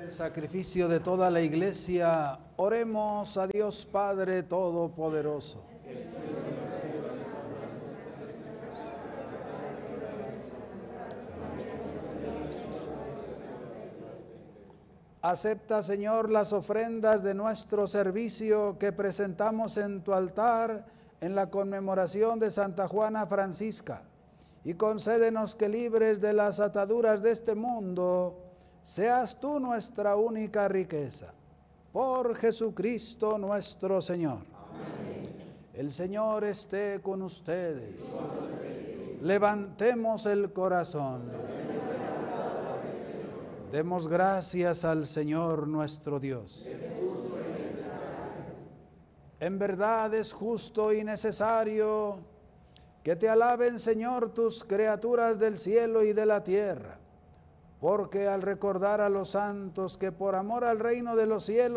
El sacrificio de toda la Iglesia, oremos a Dios Padre Todopoderoso. Acepta, Señor, las ofrendas de nuestro servicio que presentamos en tu altar en la conmemoración de Santa Juana Francisca, y concédenos que, libres de las ataduras de este mundo, seas tú nuestra única riqueza. Por Jesucristo nuestro Señor. Amén. El Señor esté con ustedes. Levantemos el corazón. Demos gracias al Señor nuestro Dios. En verdad es justo y necesario que te alaben, Señor, tus criaturas del cielo y de la tierra, porque al recordar a los santos que por amor al reino de los cielos